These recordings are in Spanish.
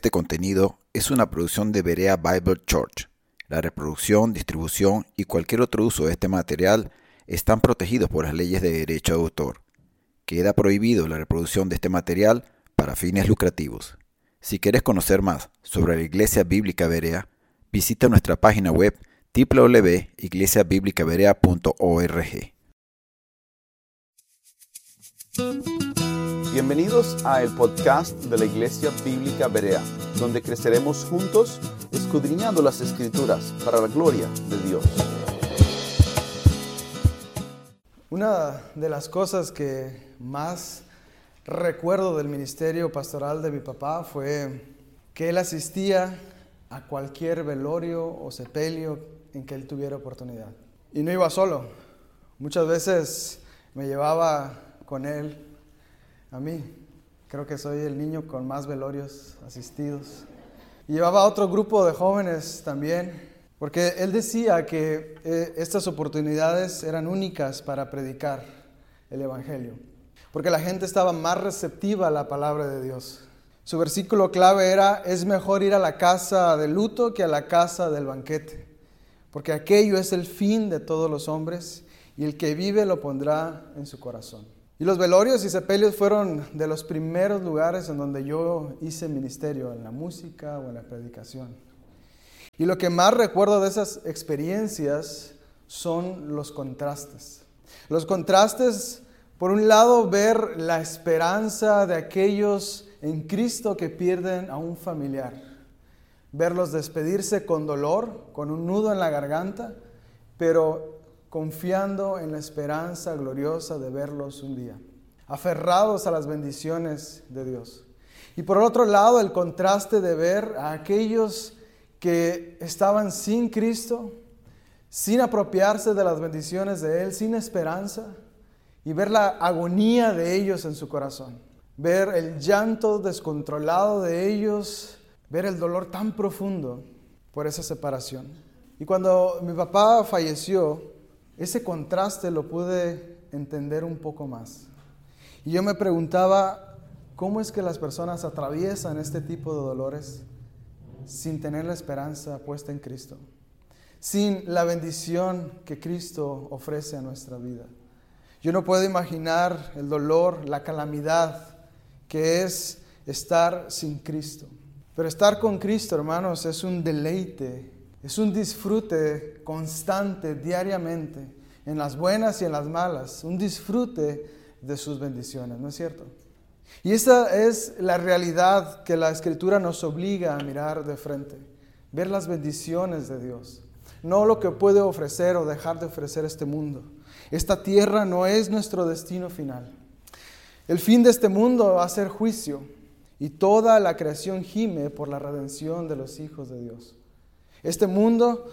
este contenido es una producción de Berea Bible Church. La reproducción, distribución y cualquier otro uso de este material están protegidos por las leyes de derecho de autor. Queda prohibido la reproducción de este material para fines lucrativos. Si quieres conocer más sobre la Iglesia Bíblica Berea, visita nuestra página web www.iglesiabiblicaberea.org. Bienvenidos a el podcast de la Iglesia Bíblica Berea, donde creceremos juntos escudriñando las Escrituras para la gloria de Dios. Una de las cosas que más recuerdo del ministerio pastoral de mi papá fue que él asistía a cualquier velorio o sepelio en que él tuviera oportunidad. Y no iba solo. Muchas veces me llevaba con él a mí. Creo que soy el niño con más velorios asistidos. Y llevaba a otro grupo de jóvenes también, porque él decía que estas oportunidades eran únicas para predicar el Evangelio, porque la gente estaba más receptiva a la palabra de Dios. Su versículo clave era: es mejor ir a la casa de luto que a la casa del banquete, porque aquello es el fin de todos los hombres, y el que vive lo pondrá en su corazón. Y los velorios y sepelios fueron de los primeros lugares en donde yo hice ministerio, en la música o en la predicación. Y lo que más recuerdo de esas experiencias son los contrastes. Los contrastes, por un lado, ver la esperanza de aquellos en Cristo que pierden a un familiar. Verlos despedirse con dolor, con un nudo en la garganta, pero confiando en la esperanza gloriosa de verlos un día, aferrados a las bendiciones de Dios. Y por otro lado, el contraste de ver a aquellos que estaban sin Cristo, sin apropiarse de las bendiciones de Él, sin esperanza, y ver la agonía de ellos en su corazón, ver el llanto descontrolado de ellos, ver el dolor tan profundo por esa separación. Y cuando mi papá falleció, ese contraste lo pude entender un poco más. Y yo me preguntaba, ¿cómo es que las personas atraviesan este tipo de dolores sin tener la esperanza puesta en Cristo? Sin la bendición que Cristo ofrece a nuestra vida. Yo no puedo imaginar el dolor, la calamidad que es estar sin Cristo. Pero estar con Cristo, hermanos, es un deleite. Es un disfrute constante, diariamente, en las buenas y en las malas. Un disfrute de sus bendiciones, ¿no es cierto? Y esa es la realidad que la Escritura nos obliga a mirar de frente. Ver las bendiciones de Dios. No lo que puede ofrecer o dejar de ofrecer este mundo. Esta tierra no es nuestro destino final. El fin de este mundo va a ser juicio. Y toda la creación gime por la redención de los hijos de Dios. En este mundo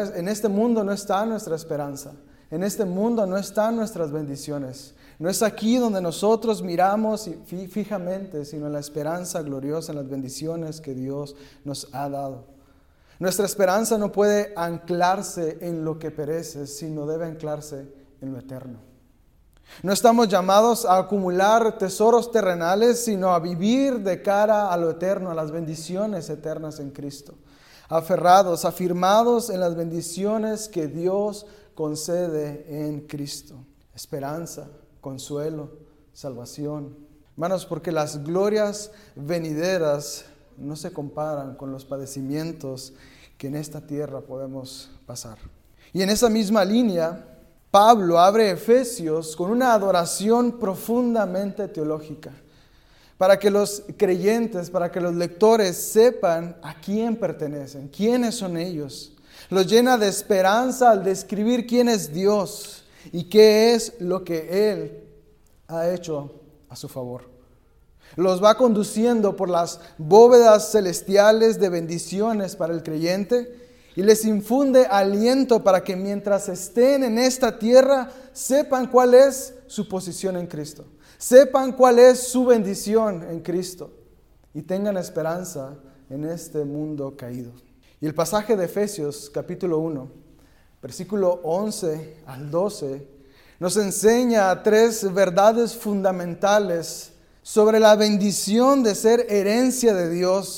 no está nuestra esperanza. En este mundo no están nuestras bendiciones. No es aquí donde nosotros miramos fijamente, sino en la esperanza gloriosa, en las bendiciones que Dios nos ha dado. Nuestra esperanza no puede anclarse en lo que perece, sino debe anclarse en lo eterno. No estamos llamados a acumular tesoros terrenales, sino a vivir de cara a lo eterno, a las bendiciones eternas en Cristo. Aferrados, afirmados en las bendiciones que Dios concede en Cristo. Esperanza, consuelo, salvación. Hermanos, porque las glorias venideras no se comparan con los padecimientos que en esta tierra podemos pasar. Y en esa misma línea, Pablo abre Efesios con una adoración profundamente teológica, para que los creyentes, para que los lectores sepan a quién pertenecen, quiénes son ellos. Los llena de esperanza al describir quién es Dios y qué es lo que Él ha hecho a su favor. Los va conduciendo por las bóvedas celestiales de bendiciones para el creyente y les infunde aliento para que mientras estén en esta tierra sepan cuál es su posición en Cristo. Sepan cuál es su bendición en Cristo y tengan esperanza en este mundo caído. Y el pasaje de Efesios capítulo 1, versículo 11 al 12, nos enseña 3 verdades fundamentales sobre la bendición de ser herencia de Dios, que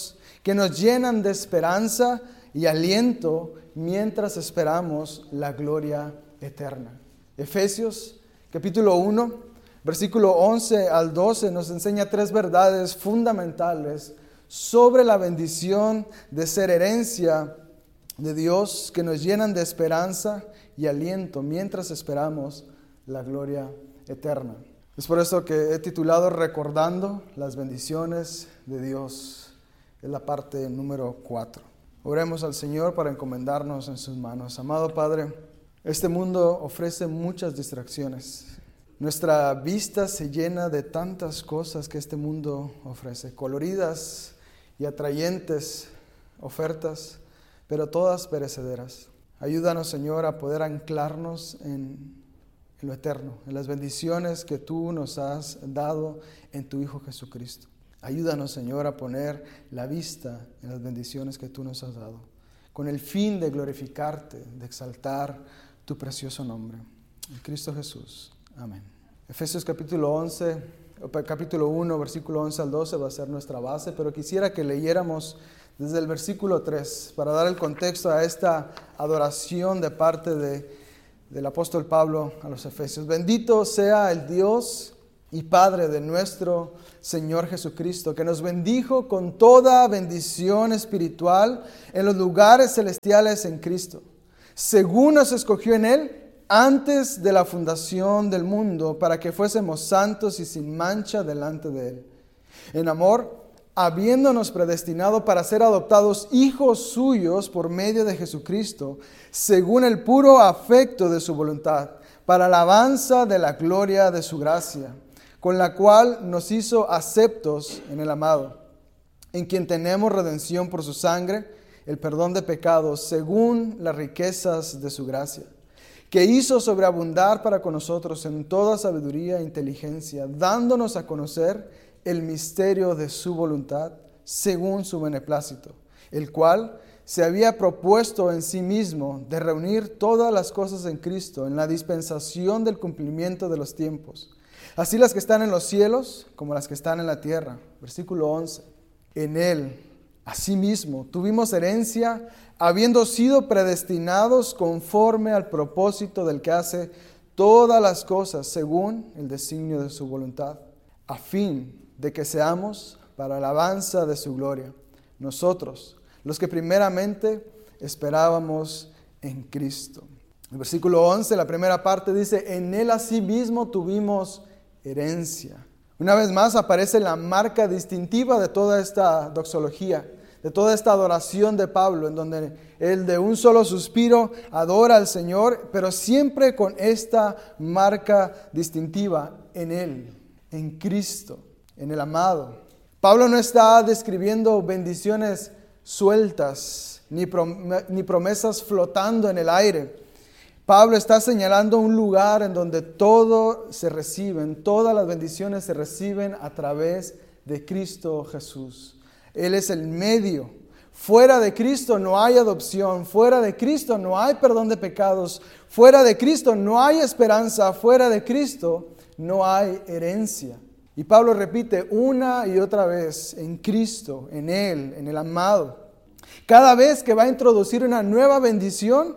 que nos llenan de esperanza y aliento mientras esperamos la gloria eterna. Efesios capítulo 1, versículo 11 al 12 nos enseña 3 verdades fundamentales sobre la bendición de ser herencia de Dios, que nos llenan de esperanza y aliento mientras esperamos la gloria eterna. Es por eso que he titulado Recordando las bendiciones de Dios. Es la parte número 4. Oremos al Señor para encomendarnos en sus manos. Amado Padre, este mundo ofrece muchas distracciones. Nuestra vista se llena de tantas cosas que este mundo ofrece, coloridas y atrayentes ofertas, pero todas perecederas. Ayúdanos, Señor, a poder anclarnos en lo eterno, en las bendiciones que tú nos has dado en tu Hijo Jesucristo. Ayúdanos, Señor, a poner la vista en las bendiciones que tú nos has dado, con el fin de glorificarte, de exaltar tu precioso nombre. En Cristo Jesús. Amén. Efesios capítulo 1, versículo 11 al 12 va a ser nuestra base, pero quisiera que leyéramos desde el versículo 3 para dar el contexto a esta adoración de parte del apóstol Pablo a los Efesios. Bendito sea el Dios y Padre de nuestro Señor Jesucristo, que nos bendijo con toda bendición espiritual en los lugares celestiales en Cristo, según nos escogió en Él antes de la fundación del mundo, para que fuésemos santos y sin mancha delante de Él. En amor, habiéndonos predestinado para ser adoptados hijos suyos por medio de Jesucristo, según el puro afecto de su voluntad, para alabanza de la gloria de su gracia, con la cual nos hizo aceptos en el amado, en quien tenemos redención por su sangre, el perdón de pecados, según las riquezas de su gracia, que hizo sobreabundar para con nosotros en toda sabiduría e inteligencia, dándonos a conocer el misterio de su voluntad, según su beneplácito, el cual se había propuesto en sí mismo de reunir todas las cosas en Cristo, en la dispensación del cumplimiento de los tiempos, así las que están en los cielos como las que están en la tierra. Versículo 11. En Él, asimismo, tuvimos herencia, habiendo sido predestinados conforme al propósito del que hace todas las cosas según el designio de su voluntad, a fin de que seamos para alabanza de su gloria, nosotros, los que primeramente esperábamos en Cristo. El versículo 11, la primera parte dice, en Él asimismo tuvimos herencia. Una vez más aparece la marca distintiva de toda esta doxología, de toda esta adoración de Pablo, en donde él de un solo suspiro adora al Señor, pero siempre con esta marca distintiva en Él, en Cristo, en el amado. Pablo no está describiendo bendiciones sueltas, ni promesas flotando en el aire. Pablo está señalando un lugar en donde todo se recibe, todas las bendiciones se reciben a través de Cristo Jesús. Él es el medio. Fuera de Cristo no hay adopción, fuera de Cristo no hay perdón de pecados, fuera de Cristo no hay esperanza, fuera de Cristo no hay herencia. Y Pablo repite una y otra vez, en Cristo, en Él, en el amado. Cada vez que va a introducir una nueva bendición,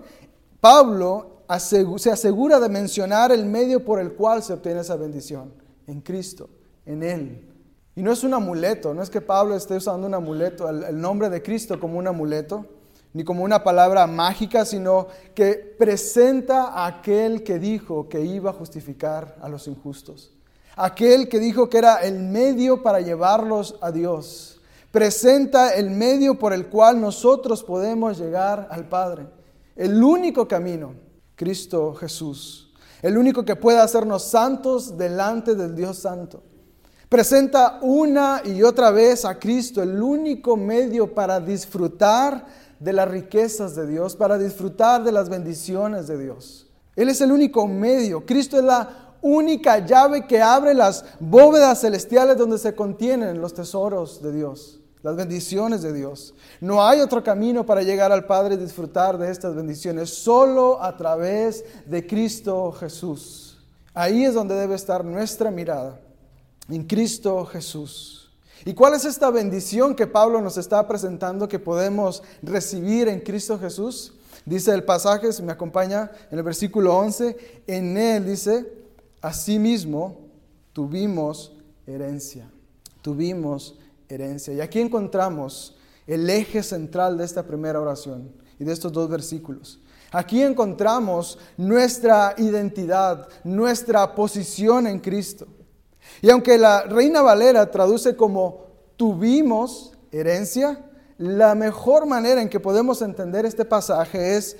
Pablo se asegura de mencionar el medio por el cual se obtiene esa bendición, en Cristo, en Él. Y no es un amuleto, no es que Pablo esté usando un amuleto, el nombre de Cristo como un amuleto, ni como una palabra mágica, sino que presenta a aquel que dijo que iba a justificar a los injustos. Aquel que dijo que era el medio para llevarlos a Dios. Presenta el medio por el cual nosotros podemos llegar al Padre. El único camino, Cristo Jesús. El único que puede hacernos santos delante del Dios Santo. Presenta una y otra vez a Cristo, el único medio para disfrutar de las riquezas de Dios, para disfrutar de las bendiciones de Dios. Él es el único medio. Cristo es la única llave que abre las bóvedas celestiales donde se contienen los tesoros de Dios, las bendiciones de Dios. No hay otro camino para llegar al Padre y disfrutar de estas bendiciones, solo a través de Cristo Jesús. Ahí es donde debe estar nuestra mirada, en Cristo Jesús. ¿Y cuál es esta bendición que Pablo nos está presentando que podemos recibir en Cristo Jesús? Dice el pasaje, si me acompaña, en el versículo 11, en Él dice, asimismo tuvimos herencia. Tuvimos herencia. Y aquí encontramos el eje central de esta primera oración y de estos dos versículos. Aquí encontramos nuestra identidad, nuestra posición en Cristo. Y aunque la Reina Valera traduce como tuvimos herencia, la mejor manera en que podemos entender este pasaje es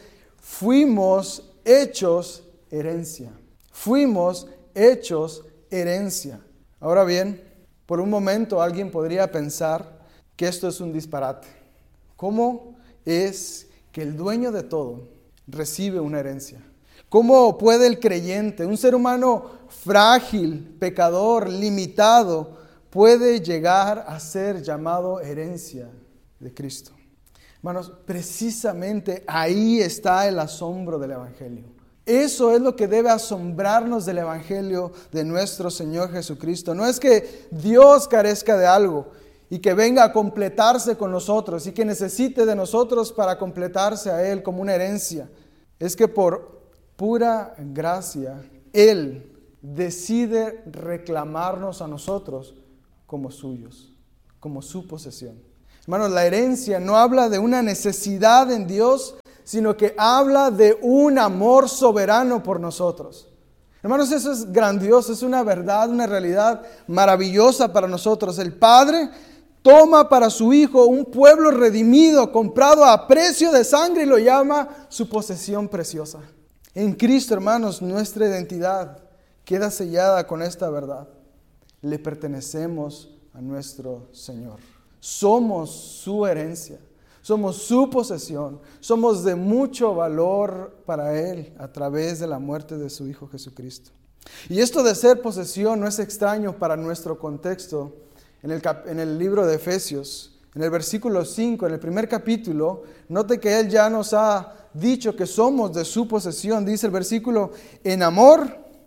fuimos hechos herencia. Fuimos hechos herencia. Ahora bien, por un momento alguien podría pensar que esto es un disparate. ¿Cómo es que el dueño de todo recibe una herencia? ¿Cómo puede el creyente, un ser humano frágil, pecador, limitado, puede llegar a ser llamado herencia de Cristo? Hermanos, precisamente ahí está el asombro del Evangelio. Eso es lo que debe asombrarnos del Evangelio de nuestro Señor Jesucristo. No es que Dios carezca de algo y que venga a completarse con nosotros y que necesite de nosotros para completarse a Él como una herencia. Es que por pura gracia, Él decide reclamarnos a nosotros como suyos, como su posesión. Hermanos, la herencia no habla de una necesidad en Dios, sino que habla de un amor soberano por nosotros. Hermanos, eso es grandioso, es una verdad, una realidad maravillosa para nosotros. El Padre toma para su Hijo un pueblo redimido, comprado a precio de sangre y lo llama su posesión preciosa. En Cristo, hermanos, nuestra identidad queda sellada con esta verdad. Le pertenecemos a nuestro Señor. Somos su herencia. Somos su posesión, somos de mucho valor para Él a través de la muerte de su Hijo Jesucristo. Y esto de ser posesión no es extraño para nuestro contexto. En el libro de Efesios, en el versículo 5, en el primer capítulo, note que Él ya nos ha dicho que somos de su posesión. Dice el versículo, en amor,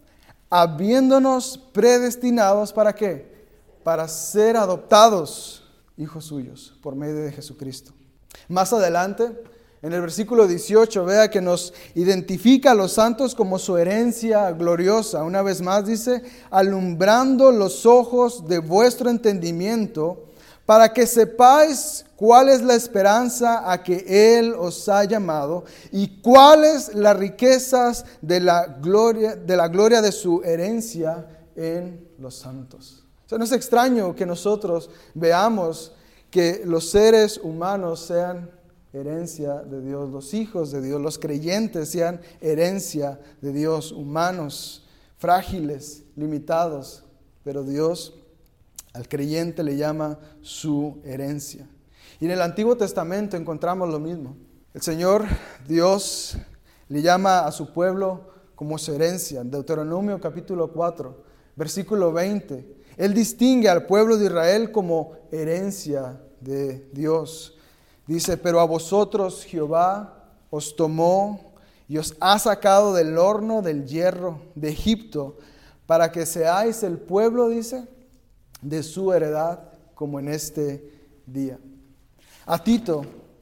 habiéndonos predestinados, ¿para qué? Para ser adoptados hijos suyos por medio de Jesucristo. Más adelante, en el versículo 18, vea que nos identifica a los santos como su herencia gloriosa. Una vez más dice, alumbrando los ojos de vuestro entendimiento, para que sepáis cuál es la esperanza a que Él os ha llamado y cuáles las riquezas de la gloria de su herencia en los santos. O sea, no es extraño que nosotros veamos que los seres humanos sean herencia de Dios, los hijos de Dios, los creyentes sean herencia de Dios, humanos, frágiles, limitados, pero Dios al creyente le llama su herencia. Y en el Antiguo Testamento encontramos lo mismo. El Señor Dios le llama a su pueblo como su herencia. En Deuteronomio capítulo 4, versículo 20, Él distingue al pueblo de Israel como herencia de Dios. Dice, pero a vosotros Jehová os tomó y os ha sacado del horno del hierro de Egipto para que seáis el pueblo, dice, de su heredad como en este día. A Tito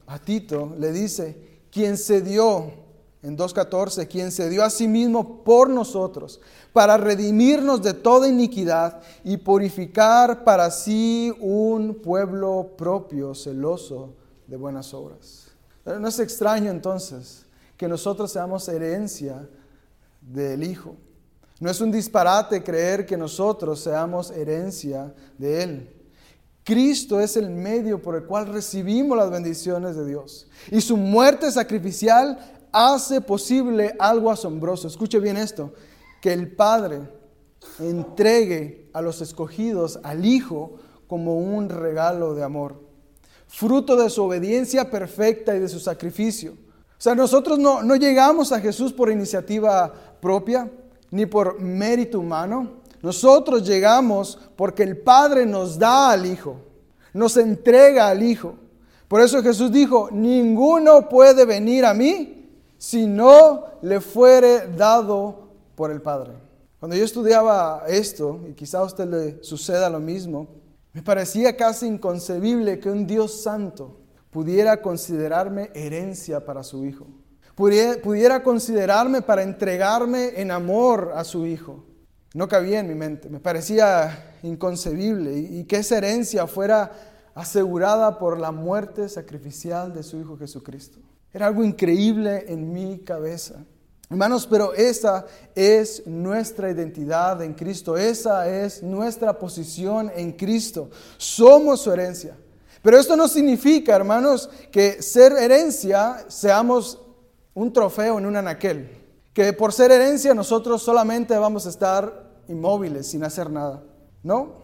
le dice, quien se dio, en 2:14, quien se dio a sí mismo por nosotros, para redimirnos de toda iniquidad y purificar para sí un pueblo propio, celoso de buenas obras. No es extraño entonces que nosotros seamos herencia del Hijo. No es un disparate creer que nosotros seamos herencia de Él. Cristo es el medio por el cual recibimos las bendiciones de Dios. Y su muerte sacrificial hace posible algo asombroso. Escuche bien esto, que el Padre entregue a los escogidos al Hijo como un regalo de amor, fruto de su obediencia perfecta y de su sacrificio. O sea, nosotros no llegamos a Jesús por iniciativa propia, ni por mérito humano. Nosotros llegamos porque el Padre nos da al Hijo, nos entrega al Hijo. Por eso Jesús dijo, ninguno puede venir a mí si no le fuere dado por el Padre. Cuando yo estudiaba esto, y quizá a usted le suceda lo mismo, Me parecía casi inconcebible que un Dios santo pudiera considerarme herencia para su Hijo. Pudiera considerarme para entregarme en amor a su Hijo. No cabía en mi mente, me parecía inconcebible y que esa herencia fuera asegurada por la muerte sacrificial de su Hijo Jesucristo. Era algo increíble en mi cabeza. Hermanos, pero esa es nuestra identidad en Cristo, esa es nuestra posición en Cristo. Somos su herencia. Pero esto no significa, hermanos, que ser herencia seamos un trofeo en un anaquel. Que por ser herencia nosotros solamente vamos a estar inmóviles sin hacer nada. No.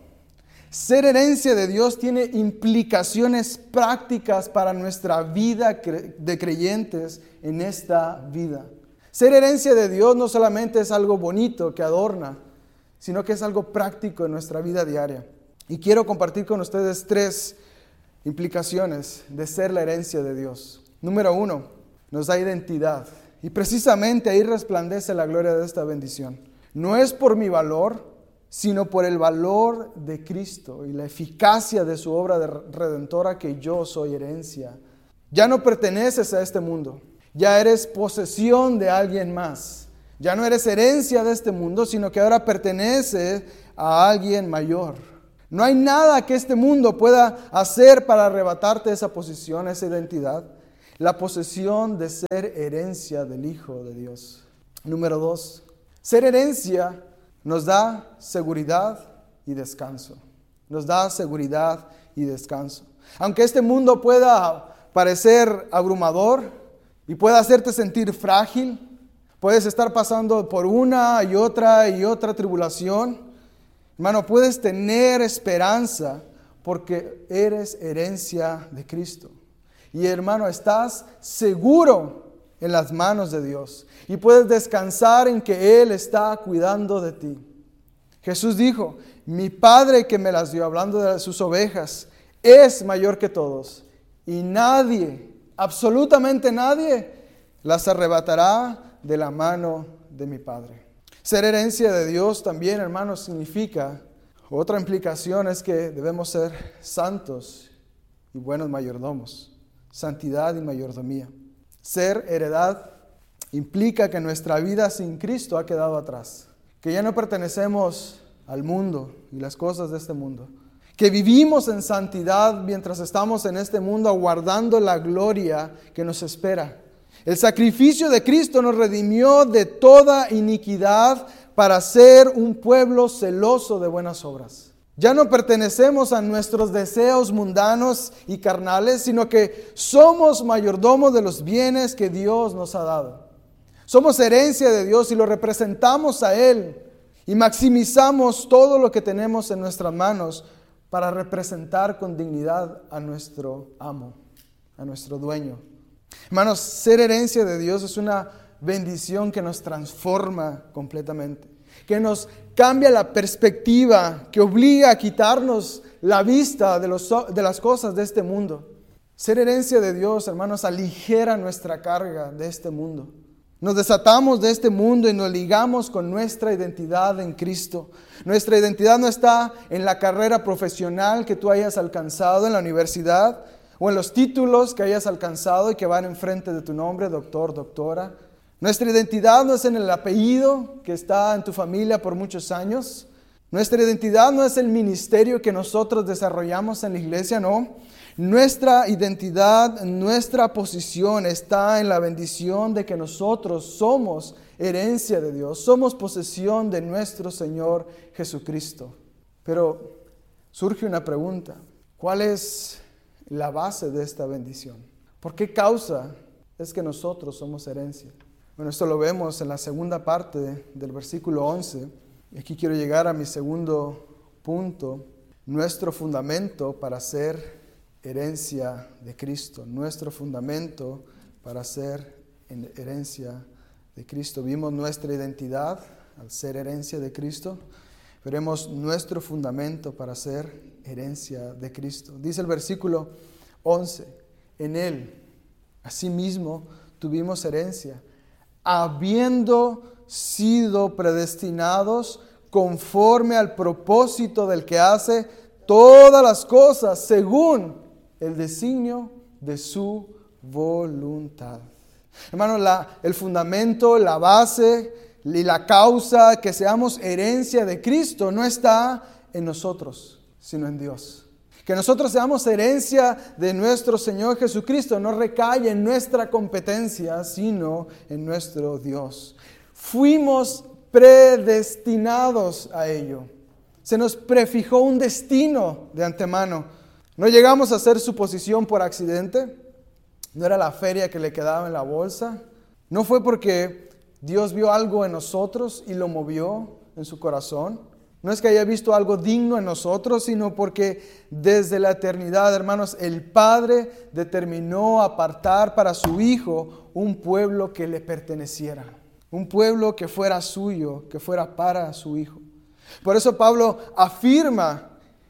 Ser herencia de Dios tiene implicaciones prácticas para nuestra vida de creyentes en esta vida. Ser herencia de Dios no solamente es algo bonito que adorna, sino que es algo práctico en nuestra vida diaria. Y quiero compartir con ustedes 3 implicaciones de ser la herencia de Dios. Número 1, nos da identidad. Y precisamente ahí resplandece la gloria de esta bendición. No es por mi valor, sino por el valor de Cristo y la eficacia de su obra redentora que yo soy herencia. Ya no perteneces a este mundo. Ya eres posesión de alguien más. Ya no eres herencia de este mundo, sino que ahora perteneces a alguien mayor. No hay nada que este mundo pueda hacer para arrebatarte esa posición, esa identidad. La posesión de ser herencia del Hijo de Dios. Número 2. Ser herencia nos da seguridad y descanso. Nos da seguridad y descanso. Aunque este mundo pueda parecer abrumador, y puede hacerte sentir frágil. Puedes estar pasando por una y otra tribulación. Hermano, puedes tener esperanza porque eres herencia de Cristo. Y hermano, estás seguro en las manos de Dios. Y puedes descansar en que Él está cuidando de ti. Jesús dijo, mi Padre que me las dio, hablando de sus ovejas, es mayor que todos. Y nadie, absolutamente nadie, las arrebatará de la mano de mi Padre. Ser herencia de Dios también, hermanos, significa, otra implicación es que debemos ser santos y buenos mayordomos. Santidad y mayordomía. Ser heredad implica que nuestra vida sin Cristo ha quedado atrás. Que ya no pertenecemos al mundo y las cosas de este mundo. Que vivimos en santidad mientras estamos en este mundo aguardando la gloria que nos espera. El sacrificio de Cristo nos redimió de toda iniquidad para ser un pueblo celoso de buenas obras. Ya no pertenecemos a nuestros deseos mundanos y carnales, sino que somos mayordomos de los bienes que Dios nos ha dado. Somos herencia de Dios y lo representamos a Él y maximizamos todo lo que tenemos en nuestras manos para representar con dignidad a nuestro amo, a nuestro dueño. Hermanos, ser herencia de Dios es una bendición que nos transforma completamente, que nos cambia la perspectiva, que obliga a quitarnos la vista de las cosas de este mundo. Ser herencia de Dios, hermanos, aligera nuestra carga de este mundo. Nos desatamos de este mundo y nos ligamos con nuestra identidad en Cristo. Nuestra identidad no está en la carrera profesional que tú hayas alcanzado en la universidad o en los títulos que hayas alcanzado y que van enfrente de tu nombre, doctor, doctora. Nuestra identidad no es en el apellido que está en tu familia por muchos años. Nuestra identidad no es el ministerio que nosotros desarrollamos en la iglesia, no. Nuestra identidad, nuestra posición está en la bendición de que nosotros somos herencia de Dios, somos posesión de nuestro Señor Jesucristo. Pero surge una pregunta, ¿cuál es la base de esta bendición? ¿Por qué causa es que nosotros somos herencia? Bueno, esto lo vemos en la segunda parte del versículo 11. Y aquí quiero llegar a mi segundo punto, nuestro fundamento para ser herencia de Cristo, nuestro fundamento para ser herencia de Cristo. Vimos nuestra identidad al ser herencia de Cristo, veremos nuestro fundamento para ser herencia de Cristo. Dice el versículo 11, en Él, asimismo, tuvimos herencia, habiendo sido predestinados conforme al propósito del que hace todas las cosas según el designio de su voluntad. Hermano, el fundamento, la base y la causa que seamos herencia de Cristo no está en nosotros, sino en Dios. Que nosotros seamos herencia de nuestro Señor Jesucristo no recae en nuestra competencia, sino en nuestro Dios. Fuimos predestinados a ello. Se nos prefijó un destino de antemano. No llegamos a hacer suposición por accidente. No era la feria que le quedaba en la bolsa. No fue porque Dios vio algo en nosotros y lo movió en su corazón. No es que haya visto algo digno en nosotros, sino porque desde la eternidad, hermanos, el Padre determinó apartar para su Hijo un pueblo que le perteneciera. Un pueblo que fuera suyo, que fuera para su Hijo. Por eso Pablo afirma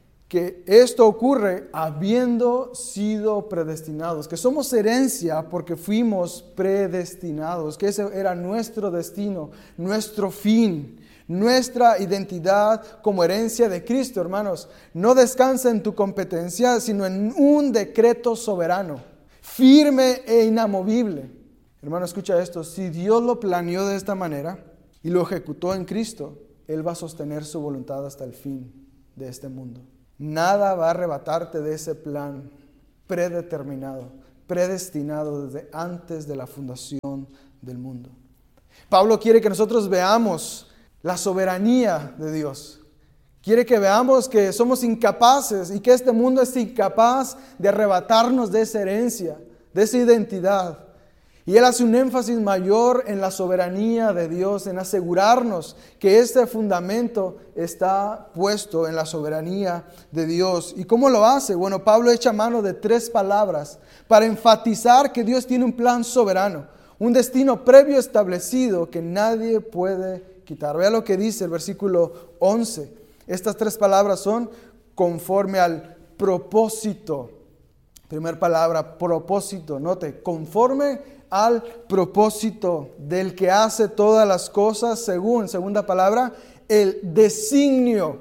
que esto ocurre habiendo sido predestinados, que somos herencia porque fuimos predestinados, que ese era nuestro destino, nuestro fin. Nuestra identidad como herencia de Cristo, hermanos, no descansa en tu competencia, sino en un decreto soberano, firme e inamovible. Hermano, escucha esto. Si Dios lo planeó de esta manera y lo ejecutó en Cristo, Él va a sostener su voluntad hasta el fin de este mundo. Nada va a arrebatarte de ese plan predeterminado, predestinado desde antes de la fundación del mundo. Pablo quiere que nosotros veamos la soberanía de Dios. Quiere que veamos que somos incapaces y que este mundo es incapaz de arrebatarnos de esa herencia, de esa identidad. Y él hace un énfasis mayor en la soberanía de Dios, en asegurarnos que este fundamento está puesto en la soberanía de Dios. ¿Y cómo lo hace? Bueno, Pablo echa mano de 3 palabras para enfatizar que Dios tiene un plan soberano, un destino previo establecido que nadie puede quitar. Vea lo que dice el versículo 11. Estas 3 palabras son conforme al propósito. Primer palabra, propósito. Note, conforme al propósito del que hace todas las cosas según, segunda palabra, el designio.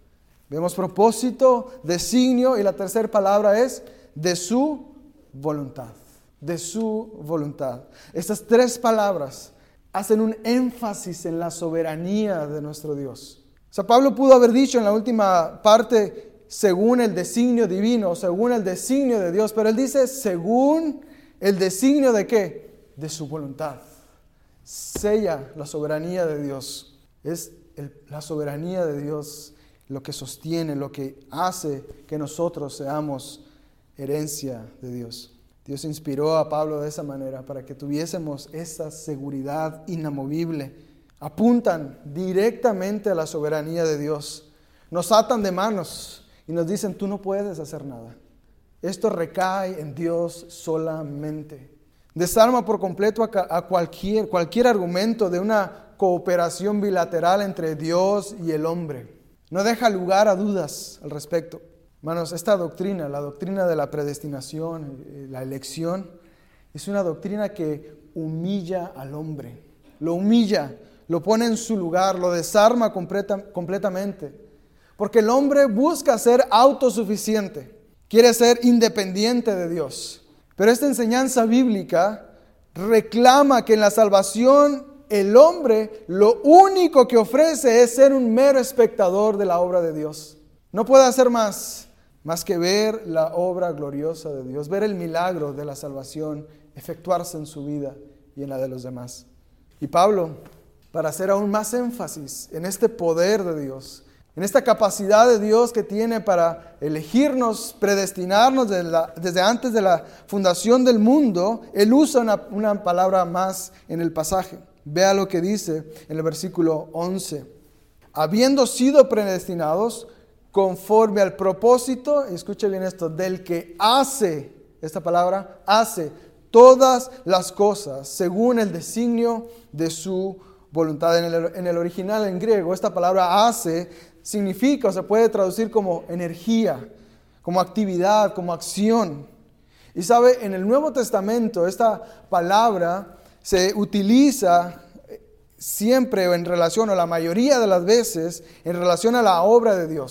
Vemos propósito, designio, y la tercera palabra es de su voluntad. De su voluntad. Estas 3 palabras hacen un énfasis en la soberanía de nuestro Dios. O sea, Pablo pudo haber dicho en la última parte, según el designio divino, según el designio de Dios, pero él dice, según el designio de ¿qué? De su voluntad. Sella la soberanía de Dios. Es la soberanía de Dios lo que sostiene, lo que hace que nosotros seamos herencia de Dios. Dios inspiró a Pablo de esa manera para que tuviésemos esa seguridad inamovible. Apuntan directamente a la soberanía de Dios. Nos atan de manos y nos dicen, tú no puedes hacer nada. Esto recae en Dios solamente. Desarma por completo a cualquier argumento de una cooperación bilateral entre Dios y el hombre. No deja lugar a dudas al respecto. Hermanos, esta doctrina, la doctrina de la predestinación, la elección, es una doctrina que humilla al hombre. Lo humilla, lo pone en su lugar, lo desarma completamente. Porque el hombre busca ser autosuficiente, quiere ser independiente de Dios. Pero esta enseñanza bíblica reclama que en la salvación el hombre lo único que ofrece es ser un mero espectador de la obra de Dios. No puede hacer más que ver la obra gloriosa de Dios, ver el milagro de la salvación efectuarse en su vida y en la de los demás. Y Pablo, para hacer aún más énfasis en este poder de Dios, en esta capacidad de Dios que tiene para elegirnos, predestinarnos desde antes de la fundación del mundo, él usa una palabra más en el pasaje. Vea lo que dice en el versículo 11. Habiendo sido predestinados conforme al propósito, escuche bien esto, del que hace, esta palabra, hace todas las cosas según el designio de su voluntad. En el original en griego, esta palabra hace significa o se puede traducir como energía, como actividad, como acción. Y sabe, en el Nuevo Testamento esta palabra se utiliza siempre en relación, o la mayoría de las veces, en relación a la obra de Dios.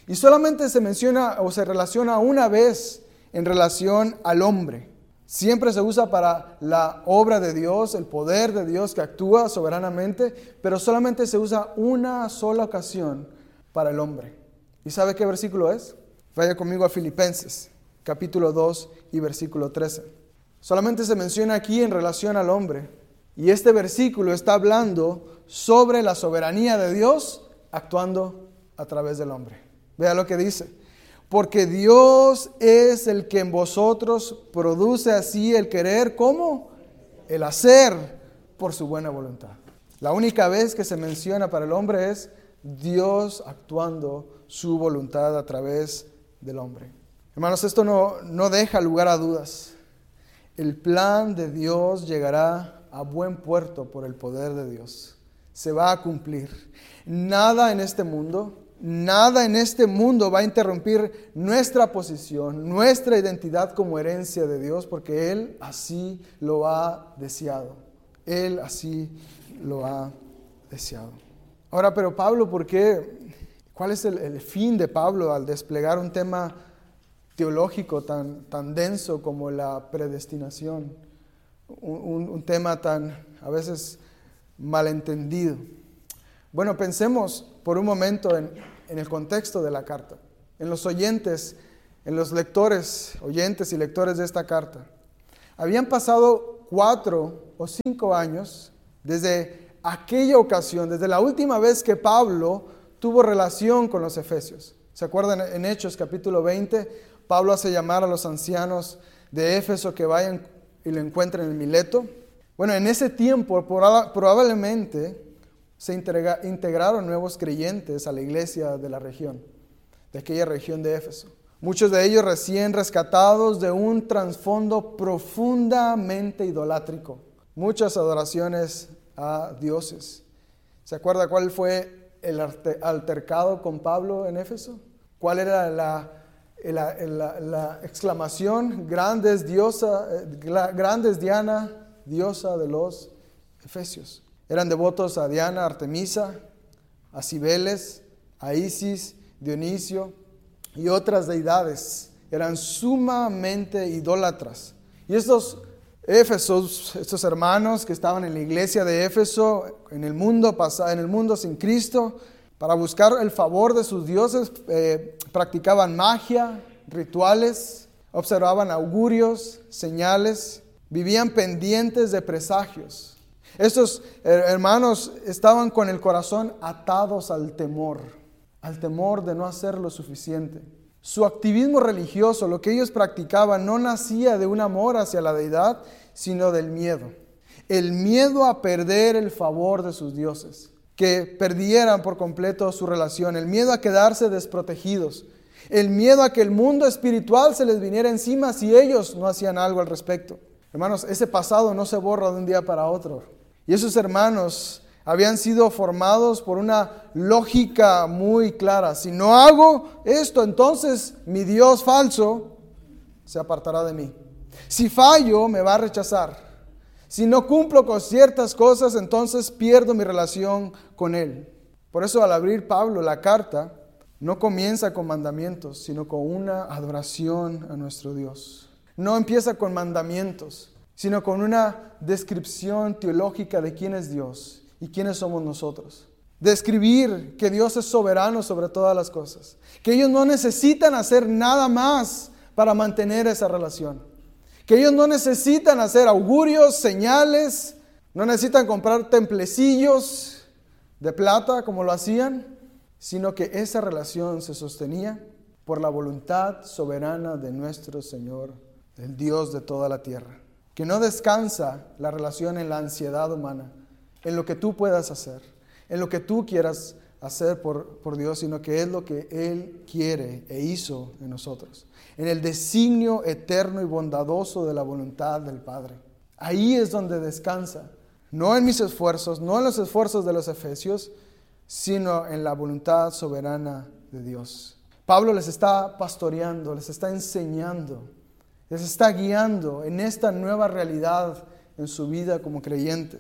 Y solamente se menciona o se relaciona una vez en relación al hombre. Siempre se usa para la obra de Dios, el poder de Dios que actúa soberanamente, pero solamente se usa una sola ocasión para el hombre. ¿Y sabe qué versículo es? Vaya conmigo a Filipenses, capítulo 2 y versículo 13. Solamente se menciona aquí en relación al hombre. Y este versículo está hablando sobre la soberanía de Dios actuando a través del hombre. Vea lo que dice. Porque Dios es el que en vosotros produce así el querer, ¿cómo? El hacer por su buena voluntad. La única vez que se menciona para el hombre es Dios actuando su voluntad a través del hombre. Hermanos, esto no deja lugar a dudas. El plan de Dios llegará a buen puerto por el poder de Dios. Se va a cumplir. Nada en este mundo va a interrumpir nuestra posición, nuestra identidad como herencia de Dios, porque Él así lo ha deseado. Él así lo ha deseado. Ahora, pero Pablo, ¿por qué? ¿Cuál es el fin de Pablo al desplegar un tema teológico tan denso como la predestinación? Un tema tan, a veces, malentendido. Bueno, pensemos por un momento en el contexto de la carta, en los oyentes, en los lectores, oyentes y lectores de esta carta. Habían pasado 4 o 5 años desde aquella ocasión, desde la última vez que Pablo tuvo relación con los efesios. ¿Se acuerdan? En Hechos capítulo 20, Pablo hace llamar a los ancianos de Éfeso que vayan y lo encuentren en Mileto. Bueno, en ese tiempo probablemente se integraron nuevos creyentes a la iglesia de la región, de aquella región de Éfeso. Muchos de ellos recién rescatados de un trasfondo profundamente idolátrico. Muchas adoraciones a dioses. ¿Se acuerda cuál fue el altercado con Pablo en Éfeso? ¿Cuál era la exclamación? Grande es Diana, diosa de los efesios. Eran devotos a Diana, Artemisa, a Cibeles, a Isis, Dionisio y otras deidades. Eran sumamente idólatras. Y estos hermanos que estaban en la iglesia de Éfeso, en el mundo sin Cristo, para buscar el favor de sus dioses, practicaban magia, rituales, observaban augurios, señales, vivían pendientes de presagios. Estos hermanos estaban con el corazón atados al temor de no hacer lo suficiente. Su activismo religioso, lo que ellos practicaban, no nacía de un amor hacia la deidad, sino del miedo. El miedo a perder el favor de sus dioses, que perdieran por completo su relación, el miedo a quedarse desprotegidos, el miedo a que el mundo espiritual se les viniera encima si ellos no hacían algo al respecto. Hermanos, ese pasado no se borra de un día para otro. Y esos hermanos habían sido formados por una lógica muy clara. Si no hago esto, entonces mi Dios falso se apartará de mí. Si fallo, me va a rechazar. Si no cumplo con ciertas cosas, entonces pierdo mi relación con Él. Por eso al abrir Pablo la carta, no comienza con mandamientos, sino con una adoración a nuestro Dios. No empieza con mandamientos, sino con una descripción teológica de quién es Dios y quiénes somos nosotros. Describir que Dios es soberano sobre todas las cosas, que ellos no necesitan hacer nada más para mantener esa relación, que ellos no necesitan hacer augurios, señales, no necesitan comprar templecillos de plata como lo hacían, sino que esa relación se sostenía por la voluntad soberana de nuestro Señor, el Dios de toda la tierra. Que no descansa la relación en la ansiedad humana, en lo que tú puedas hacer, en lo que tú quieras hacer por Dios, sino que es lo que Él quiere e hizo en nosotros, en el designio eterno y bondadoso de la voluntad del Padre. Ahí es donde descansa, no en mis esfuerzos, no en los esfuerzos de los efesios, sino en la voluntad soberana de Dios. Pablo les está pastoreando, les está enseñando, les está guiando en esta nueva realidad en su vida como creyentes.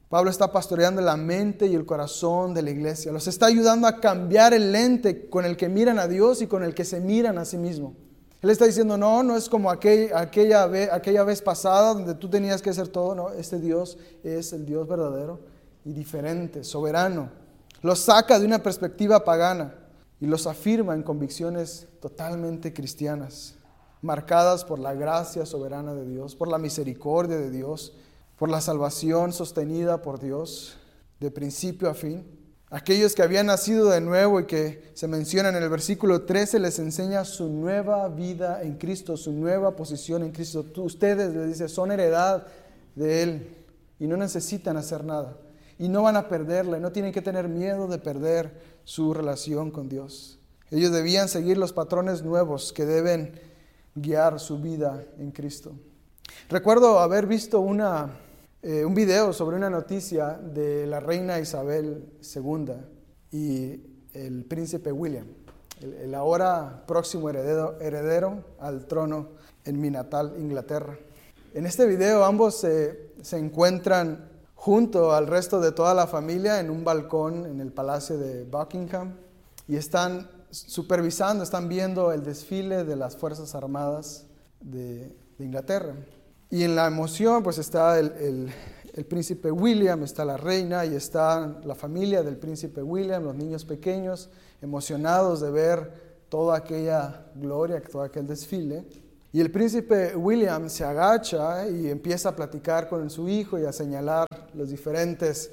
Pablo está pastoreando la mente y el corazón de la iglesia. Los está ayudando a cambiar el lente con el que miran a Dios y con el que se miran a sí mismos. Él está diciendo, no es como aquella vez pasada donde tú tenías que hacer todo. No, este Dios es el Dios verdadero y diferente, soberano. Los saca de una perspectiva pagana y los afirma en convicciones totalmente cristianas, marcadas por la gracia soberana de Dios, por la misericordia de Dios, por la salvación sostenida por Dios, de principio a fin. Aquellos que habían nacido de nuevo y que se menciona en el versículo 13, les enseña su nueva vida en Cristo, su nueva posición en Cristo. Ustedes, les dice, son heredad de Él y no necesitan hacer nada. Y no van a perderla, no tienen que tener miedo de perder su relación con Dios. Ellos debían seguir los patrones nuevos que deben guiar su vida en Cristo. Recuerdo haber visto un video sobre una noticia de la reina Isabel II y el príncipe William, el ahora próximo heredero al trono en mi natal Inglaterra. En este video ambos se encuentran junto al resto de toda la familia en un balcón en el Palacio de Buckingham y están supervisando, están viendo el desfile de las Fuerzas Armadas de Inglaterra. Y en la emoción pues está el príncipe William, está la reina y está la familia del príncipe William, los niños pequeños, emocionados de ver toda aquella gloria, todo aquel desfile. Y el príncipe William se agacha y empieza a platicar con su hijo y a señalar las diferentes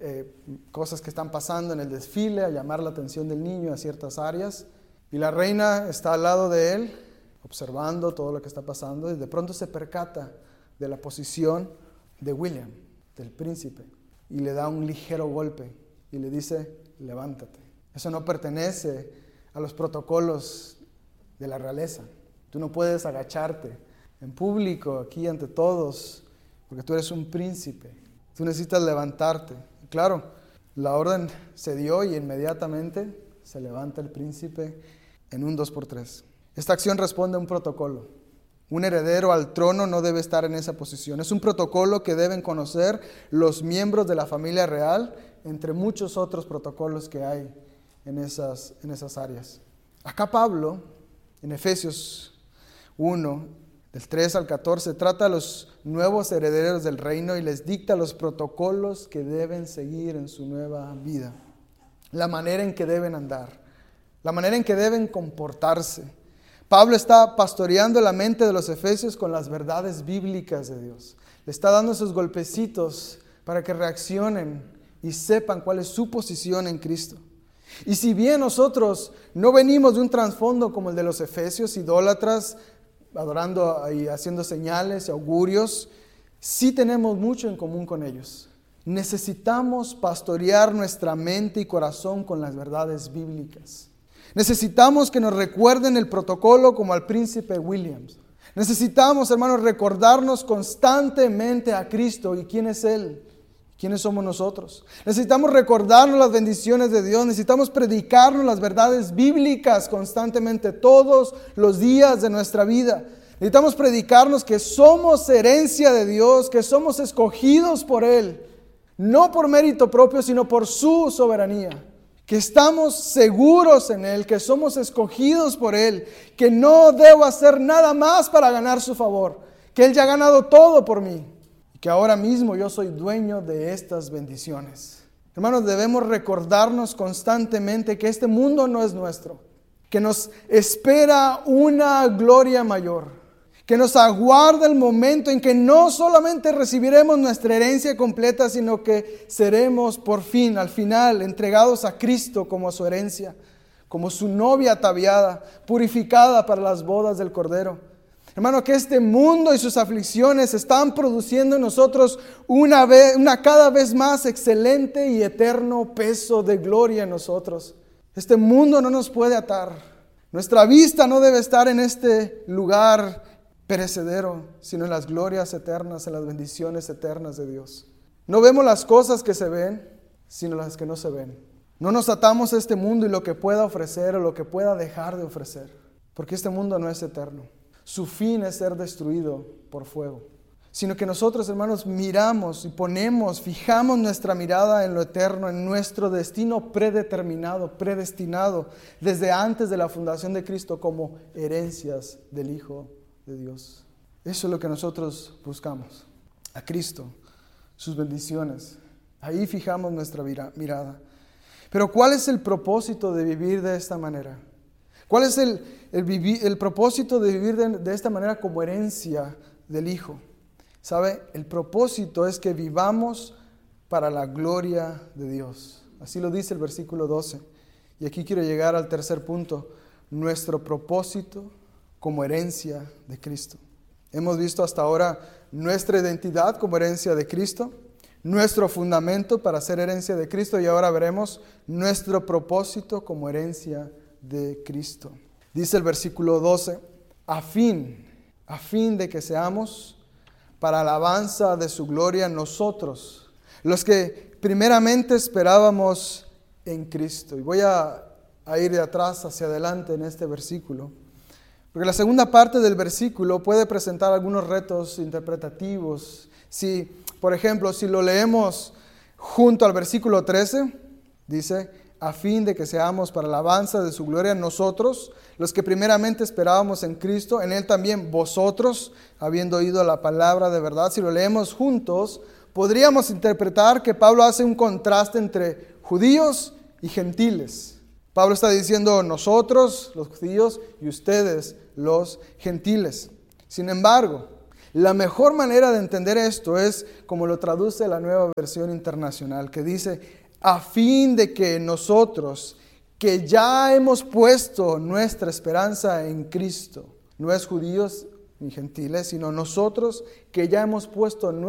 cosas que están pasando en el desfile, a llamar la atención del niño a ciertas áreas. Y la reina está al lado de él, observando todo lo que está pasando, y de pronto se percata de la posición de William, del príncipe, y le da un ligero golpe y le dice, levántate. Eso no pertenece a los protocolos de la realeza. Tú no puedes agacharte en público, aquí ante todos, porque tú eres un príncipe. Tú necesitas levantarte. Claro, la orden se dio y inmediatamente se levanta el príncipe en un 2x3. Esta acción responde a un protocolo. Un heredero al trono no debe estar en esa posición. Es un protocolo que deben conocer los miembros de la familia real, entre muchos otros protocolos que hay en esas áreas. Acá Pablo, en Efesios 1, del 3 al 14, trata a los nuevos herederos del reino y les dicta los protocolos que deben seguir en su nueva vida, la manera en que deben andar, la manera en que deben comportarse. Pablo está pastoreando la mente de los efesios con las verdades bíblicas de Dios. Le está dando esos golpecitos para que reaccionen y sepan cuál es su posición en Cristo. Y si bien nosotros no venimos de un trasfondo como el de los efesios, idólatras, adorando y haciendo señales y augurios, sí tenemos mucho en común con ellos. Necesitamos pastorear nuestra mente y corazón con las verdades bíblicas. Necesitamos que nos recuerden el protocolo como al príncipe Williams. Necesitamos, hermanos, recordarnos constantemente a Cristo y quién es Él, quiénes somos nosotros. Necesitamos recordarnos las bendiciones de Dios. Necesitamos predicarnos las verdades bíblicas constantemente todos los días de nuestra vida. Necesitamos predicarnos que somos herencia de Dios, que somos escogidos por Él, no por mérito propio, sino por su soberanía. Que estamos seguros en Él, que somos escogidos por Él, que no debo hacer nada más para ganar su favor, que Él ya ha ganado todo por mí y que ahora mismo yo soy dueño de estas bendiciones. Hermanos, debemos recordarnos constantemente que este mundo no es nuestro, que nos espera una gloria mayor, que nos aguarda el momento en que no solamente recibiremos nuestra herencia completa, sino que seremos por fin, al final, entregados a Cristo como a su herencia, como su novia ataviada, purificada para las bodas del Cordero. Hermano, que este mundo y sus aflicciones están produciendo en nosotros una cada vez más excelente y eterno peso de gloria en nosotros. Este mundo no nos puede atar. Nuestra vista no debe estar en este lugar perecedero, sino en las glorias eternas, en las bendiciones eternas de Dios. No vemos las cosas que se ven, sino las que no se ven. No nos atamos a este mundo y lo que pueda ofrecer o lo que pueda dejar de ofrecer, porque este mundo no es eterno. Su fin es ser destruido por fuego. sino que nosotros, hermanos, miramos y fijamos nuestra mirada en lo eterno, en nuestro destino predeterminado, predestinado, desde antes de la fundación de Cristo como herencias del Hijo de Dios. Eso es lo que nosotros buscamos, a Cristo, sus bendiciones. Ahí fijamos nuestra mirada. Pero ¿cuál es el propósito de vivir de esta manera? ¿Cuál es el propósito de vivir de esta manera como herencia del Hijo? ¿Sabe? El propósito es que vivamos para la gloria de Dios. Así lo dice el versículo 12. Y aquí quiero llegar al tercer punto. Nuestro propósito como herencia de Cristo. Hemos visto hasta ahora nuestra identidad como herencia de Cristo, nuestro fundamento para ser herencia de Cristo, y ahora veremos nuestro propósito como herencia de Cristo. Dice el versículo 12, a fin de que seamos para alabanza de su gloria nosotros, los que primeramente esperábamos en Cristo. Y voy a ir de atrás hacia adelante en este versículo, porque la segunda parte del versículo puede presentar algunos retos interpretativos. Por ejemplo, si lo leemos junto al versículo 13, dice, a fin de que seamos para alabanza de su gloria nosotros, los que primeramente esperábamos en Cristo, en Él también vosotros, habiendo oído la palabra de verdad. Si lo leemos juntos, podríamos interpretar que Pablo hace un contraste entre judíos y gentiles. Pablo está diciendo nosotros, los judíos, y ustedes, los gentiles. Sin embargo, la mejor manera de entender esto es como lo traduce la Nueva Versión Internacional, que dice, a fin de que nosotros, que ya hemos puesto nuestra esperanza en Cristo, no es judíos ni gentiles, sino nosotros que ya hemos puesto